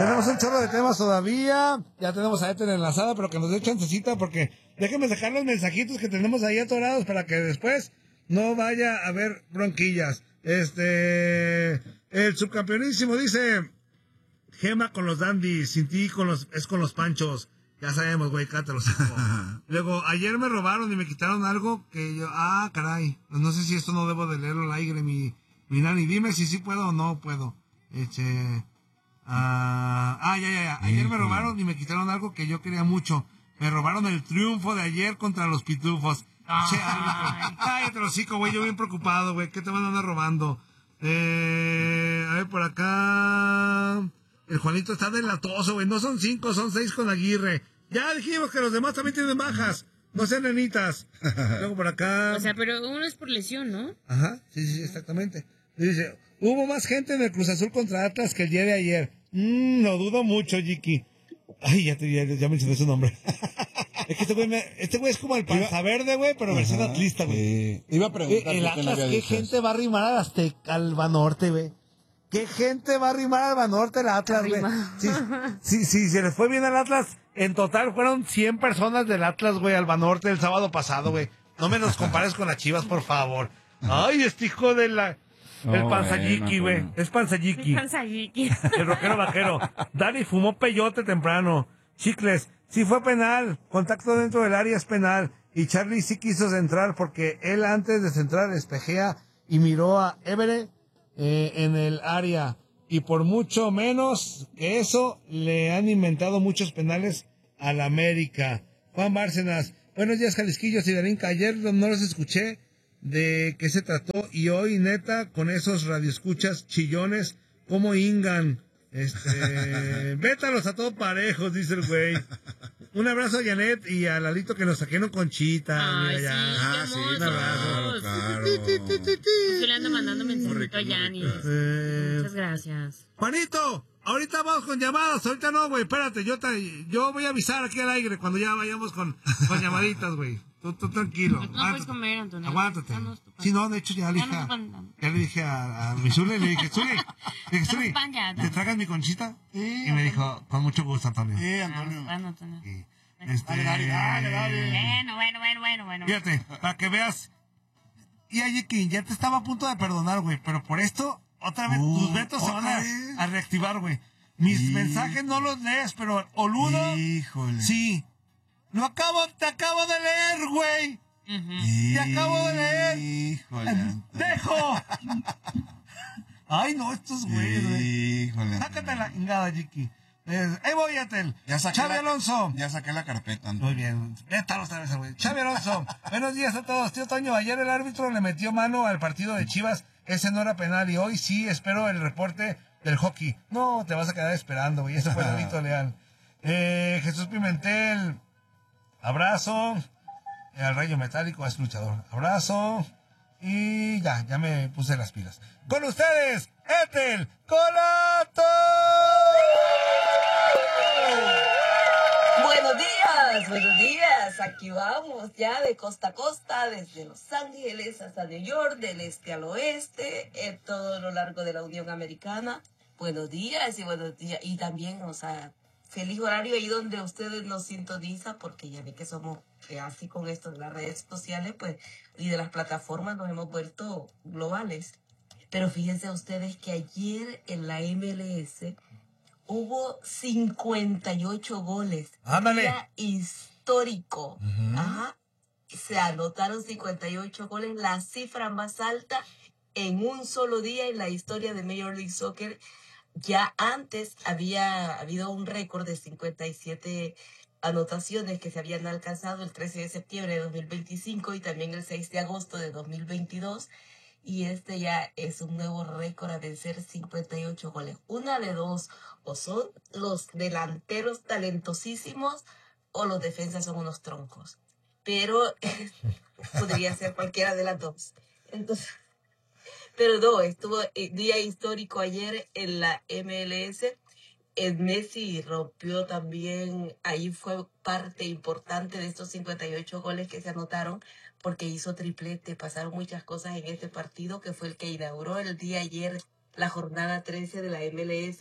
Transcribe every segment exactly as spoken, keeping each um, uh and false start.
Tenemos un chorro de temas todavía. Ya tenemos a Ethel enlazada, pero que nos dé chancecita porque déjenme sacar los mensajitos que tenemos ahí atorados para que después no vaya a haber bronquillas. Este, el subcampeonísimo dice, Gema con los dandies, sin ti con los, es con los panchos. Ya sabemos, güey, cátalos. Luego, ayer me robaron y me quitaron algo que yo, ah, caray, pues no sé si esto no debo de leerlo al aire, mi, mi nani. Dime si sí puedo o no puedo. Este, ah, ah, ya, ya, ya. Ayer me robaron y me quitaron algo que yo quería mucho. Me robaron el triunfo de ayer contra los pitufos. Che, árbitro. Cállate los hocico, güey, yo bien preocupado, güey, ¿qué te van a andar robando? Eh, a ver, por acá, el Juanito está delatoso, güey, no son cinco, son seis con Aguirre. Ya dijimos que los demás también tienen bajas. No sean nenitas. Luego por acá. O sea, pero uno es por lesión, ¿no? Ajá, sí, sí, exactamente. Dice, hubo más gente en el Cruz Azul contra Atlas que el día de ayer. Mmm, lo dudo mucho, Jiki. Ay, ya, te, ya, ya mencioné su nombre. Es que este güey, me, este güey es como el panza verde, güey, pero versión atlista, güey. Sí. Iba a preguntar. El Atlas, ¿qué gente va a arrimar al Azteca, al Banorte, güey? ¿Qué gente va a arrimar al Banorte, el Atlas, güey? Sí, sí, sí, se les fue bien al Atlas. En total fueron cien personas del Atlas, güey, al Banorte el sábado pasado, güey. No me los compares con las Chivas, por favor. Ay, este hijo de la... El Oh, panzayiki, güey. bueno, Es panzayiki. Panzayiki. El rockero vaquero. Dani fumó peyote temprano. Chicles. Sí fue penal. Contacto dentro del área es penal. Y Charlie sí quiso centrar porque él antes de centrar espejea y miró a Everett eh, en el área. Y por mucho menos que eso, le han inventado muchos penales al América. Juan Bárcenas. Buenos días, Jalisquillos y Darinka. Ayer no los escuché de qué se trató y hoy, neta, con esos radioescuchas chillones, como ingan. Este, vétalos a todos parejos, dice el güey. Un abrazo a Janet y a Lalito que nos saqueron Conchita. Ay, Mira ya. sí, Ah, qué sí, un hermosos. abrazo. Claro. Yo le ando mandando mensajito a Yanni. Eh, Muchas gracias. Juanito, ahorita vamos con llamadas, ahorita no, güey, espérate, yo te, yo voy a avisar aquí al aire cuando ya vayamos con, con llamaditas, güey. Tú, tú tranquilo. No puedes comer, Antonio. Aguántate. Ya no es tu pan. Sí, no, de hecho ya le Ya dije, no es a, tu pan. ya le dije a, a mi Zuli, le dije, Zuli, le dije, Ya no Zuli, es pan, ya, ¿te ya. tragas mi conchita? Sí, Y me dijo, con mucho gusto, Antonio. Sí, Ah, Antonio. bueno, Antonio. Y, este, Dale, dale, dale, dale. Bueno, bueno, bueno, bueno, bueno. Fíjate, para que veas. Y allí que ya te estaba a punto de perdonar, güey, pero por esto, otra vez, Uh, tus vetos se van ¿otra a, vez? a reactivar, güey. Mis Sí. mensajes no los lees, pero Oludo, Híjole. sí. Lo acabo, te acabo de leer, güey. Ujú. Te acabo de leer. Híjole. ¡Dejo! Ay, no, estos güeyes, güey. Híjole. Sácate la chingada, Chiqui. Eh, ahí voy, Atel. Ya saqué Xavi la- Alonso. Ya saqué la carpeta. Muy bien. Neta, otra vez, güey. Xavi Alonso. Buenos días a todos. Tío Toño, ayer el árbitro le metió mano al partido de Chivas. Ese no era penal y hoy sí espero el reporte del hockey. No, te vas a quedar esperando, güey. Ese fue Lolito Leal. Eh, Jesús Pimentel. Abrazo. Eh, al Rayo Metálico es luchador. Abrazo. Y ya, ya me puse las pilas. Con ustedes, Ethel Colato. Buenos días, buenos días. Aquí vamos ya de costa a costa, desde Los Ángeles hasta New York, del este al oeste, en todo lo largo de la Unión Americana. Buenos días y buenos días. Y también, o sea, feliz horario ahí donde ustedes nos sintonizan, porque ya ve que somos eh, así con esto de las redes sociales, pues, y de las plataformas nos hemos vuelto globales. Pero fíjense ustedes que ayer en la M L S hubo cincuenta y ocho goles. Ándale. Día histórico. Ajá. Se anotaron cincuenta y ocho goles, la cifra más alta en un solo día en la historia de Major League Soccer. Ya antes había habido un récord de cincuenta y siete anotaciones que se habían alcanzado el trece de septiembre de dos mil veinticinco y también el seis de agosto de dos mil veintidós. Y este ya es un nuevo récord a vencer, cincuenta y ocho goles. Una de dos, o son los delanteros talentosísimos o los defensas son unos troncos. Pero podría ser cualquiera de las dos. Entonces, pero no, estuvo el día histórico ayer en la M L S. El Messi rompió también, ahí fue parte importante de estos cincuenta y ocho goles que se anotaron, porque hizo triplete. Pasaron muchas cosas en este partido, que fue el que inauguró el día ayer la jornada trece de la M L S.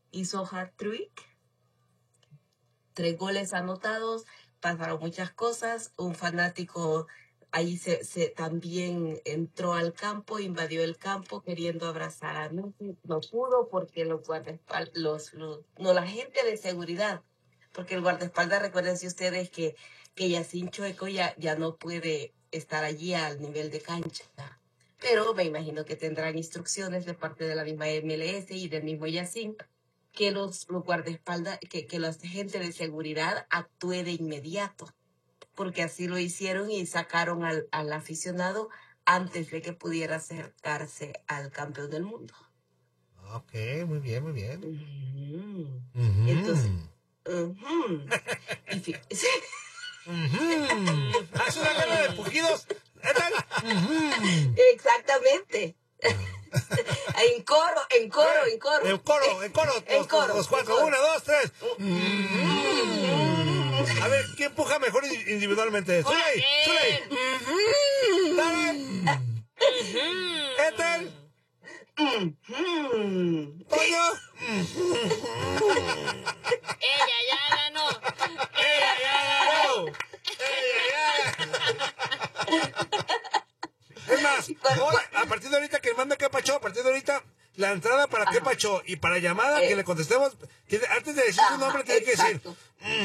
hizo hat-trick, tres goles anotados, pasaron muchas cosas, un fanático ahí se, se también entró al campo, invadió el campo queriendo abrazar a Messi, no pudo porque los guardaespaldas, los, los, no, la gente de seguridad, porque el guardaespaldas, recuérdense ustedes que, que Yacine Choueco ya, ya no puede estar allí al nivel de cancha, pero me imagino que tendrán instrucciones de parte de la misma M L S y del mismo Yacine, que los, los guardaespaldas, que, que la gente de seguridad actúe de inmediato, porque así lo hicieron y sacaron al, al aficionado antes de que pudiera acercarse al campeón del mundo. Ok, muy bien, muy bien. Uh-huh. Uh-huh. Entonces, uh-huh. y fi- Uh-huh. Haz una guerra de pujidos. ¿Qué tal? Uh-huh. Exactamente. En coro, en coro, en coro. En coro, en coro. En los, coro, los cuatro. en coro. Una, dos, tres. Uh-huh. A ver, ¿quién empuja mejor individualmente? Zuley, Zuley. Uh-huh. Dale. Uh-huh. Ethel. Uh-huh. Toño. Ella ya ganó. ¡Ella ya ganó! ¡Ella ya! Es más, ahora, a partir de ahorita que manda qué pacho, a partir de ahorita, la entrada para qué pacho y para llamada que le contestemos, tiene- antes de decir su nombre tiene que decir Exacto.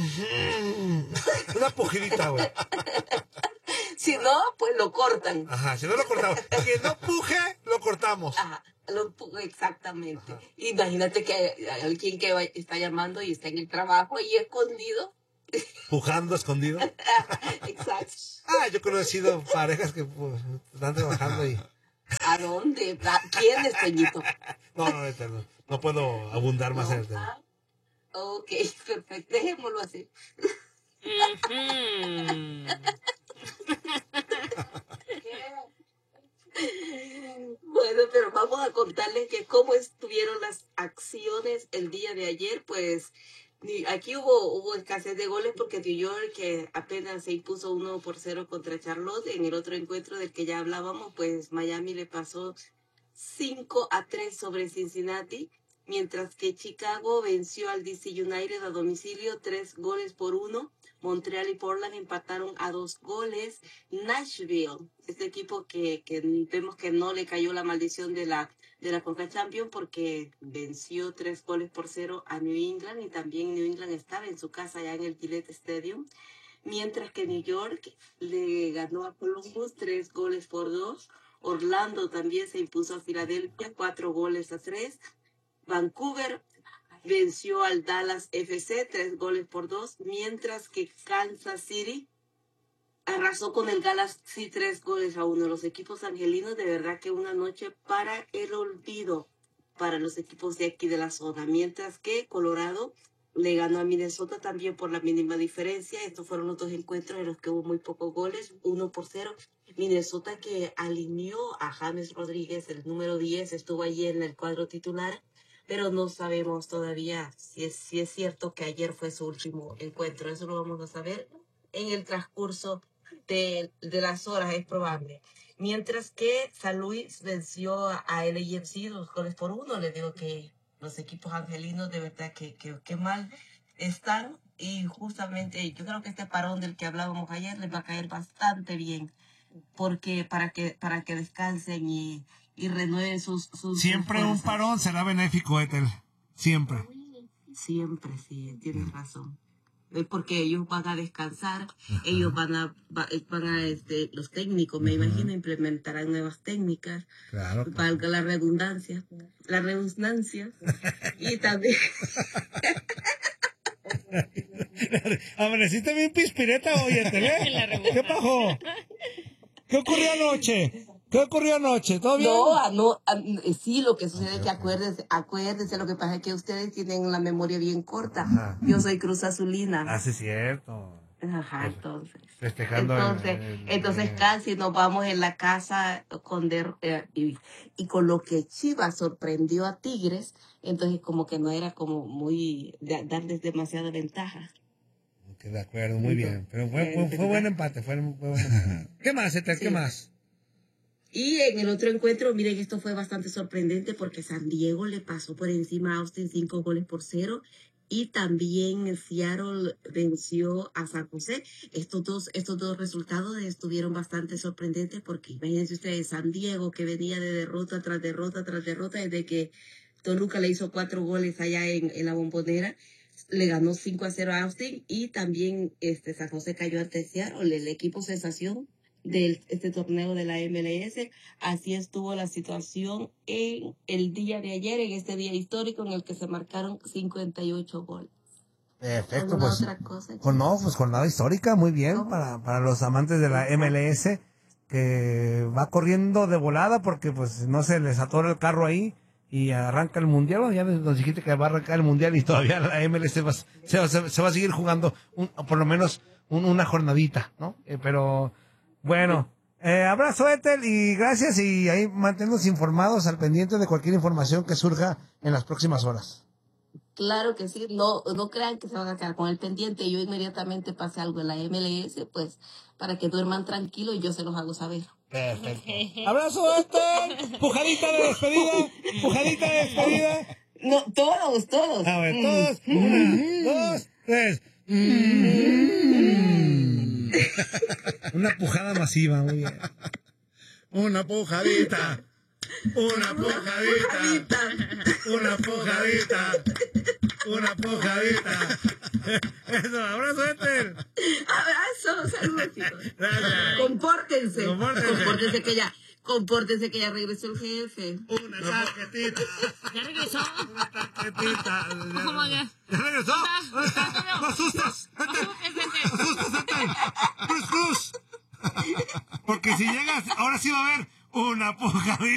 una pujidita, güey. Si no, pues lo cortan. Ajá, si no lo cortamos. Que no puje, lo cortamos. Ajá, lo, pu- exactamente. Ajá. Imagínate que hay, hay alguien que va- está llamando y está en el trabajo y escondido. Pujando escondido. Exacto. Ah, yo he conocido parejas que pues, están trabajando y... ¿A dónde? ¿A ¿Quién es Peñito? No, no, no, no, no puedo abundar más No. en el tema. Ah, ok, perfecto. Dejémoslo así. Ujú. Bueno, pero vamos a contarles que cómo estuvieron las acciones el día de ayer. Pues ni- aquí hubo, hubo escasez de goles porque New York, que apenas se impuso uno por cero contra Charlotte. En el otro encuentro del que ya hablábamos, pues Miami le pasó cinco a tres sobre Cincinnati, mientras que Chicago venció al D C United a domicilio tres goles por uno. Montreal y Portland empataron a dos goles. Nashville, este equipo que, que vemos que no le cayó la maldición de la de la Conca Champions porque venció tres goles por cero a New England, y también New England estaba en su casa ya en el Gillette Stadium, mientras que New York le ganó a Columbus tres goles por dos. Orlando también se impuso a Filadelfia cuatro goles a tres. Vancouver venció al Dallas F C tres goles por dos, mientras que Kansas City arrasó con el Galaxy tres goles a uno. Los equipos angelinos, de verdad que una noche para el olvido para los equipos de aquí de la zona, mientras que Colorado le ganó a Minnesota también por la mínima diferencia. Estos fueron los dos encuentros en los que hubo muy pocos goles, uno por cero. Minnesota, que alineó a James Rodríguez, el número diez, estuvo allí en el cuadro titular, pero no sabemos todavía si es, si es cierto que ayer fue su último encuentro. Eso lo vamos a saber en el transcurso de, de las horas, es probable. Mientras que San Luis venció a L A F C dos goles por uno. Les digo que los equipos angelinos de verdad que, que, que mal están, y justamente yo creo que este parón del que hablábamos ayer les va a caer bastante bien, porque para que, para que descansen y y renueven sus, sus Siempre sus un parón será benéfico, Ethel. Siempre. Siempre, sí, tienes razón. Es porque ellos van a descansar, uh-huh. ellos van a, va, van a este, los técnicos, me uh-huh. imagino, implementarán nuevas técnicas, claro, valga claro. la redundancia, la redundancia, y también... Amaneciste bien pispireta hoy, Ethel, ¿eh? ¿Qué pasó? ¿Qué ocurrió anoche? ¿Qué ocurrió anoche? ¿Todo bien? No, no, sí, lo que sucede es que acuérdense, acuérdense, lo que pasa es que ustedes tienen la memoria bien corta. Ajá. Yo soy Cruz Azulina. Ah, sí, es cierto. Ajá, entonces. Festejando. Entonces, el, el, entonces el... casi nos vamos en la casa con der, eh, y, y con lo que Chivas sorprendió a Tigres, entonces como que no era como muy, de, darles demasiada ventaja. Okay, de acuerdo, muy bien. Pero fue, fue, fue buen empate. Fue, fue buen empate. ¿Qué más, Etel? Sí. ¿Qué más? Y en el otro encuentro, miren, esto fue bastante sorprendente porque San Diego le pasó por encima a Austin cinco goles por cero. Y también Seattle venció a San José. Estos dos, estos dos resultados estuvieron bastante sorprendentes porque imagínense ustedes, San Diego que venía de derrota tras derrota tras derrota desde que Toluca le hizo cuatro goles allá en, en la Bombonera, le ganó cinco a cero a Austin y también este San José cayó ante Seattle, el equipo sensación de este torneo de la M L S. Así estuvo la situación en el día de ayer, en este día histórico en el que se marcaron cincuenta y ocho goles. Perfecto, ¿Alguna pues, otra cosa, pues no, pues jornada histórica, muy bien, ¿Cómo? para, para los amantes de la M L S, que va corriendo de volada porque pues no se les atora el carro ahí y arranca el mundial. Bueno, ya nos dijiste que va a arrancar el mundial y todavía la M L S va, se, va, se va a seguir jugando un, por lo menos un, una jornadita, ¿no? Eh, pero bueno, eh, abrazo Ethel y gracias, y ahí manténnos informados al pendiente de cualquier información que surja en las próximas horas. Claro que sí, no, no crean que se van a quedar con el pendiente. Yo inmediatamente pase algo en la M L S, pues para que duerman tranquilos y yo se los hago saber. Perfecto. Abrazo Ethel, pujadita de despedida, pujadita de despedida. No, todos, todos. A ver, todos, una, dos, tres. Una pujada masiva, muy bien. Una pujadita. Una pujadita. Una pujadita. Una pujadita. Eso, abrazo Ethel. Abrazo, saludos chicos. Gracias. Compórtense. Compórtense. Compórtense que ya, compórtense que ya regresó el jefe. Una tarjetita. ¿Ya regresó? Una tarjetita. ¿Cómo ya? ¿Ya regresó? ¿Dónde está? ¡No asustes! ¡Ethel! ¡No asustes, Ethel! ¡Cruz, cruz! Porque si llegas, ahora sí va a haber una pujadita.